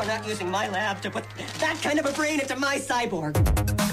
are not using my lab to put that kind of a brain into my cyborg.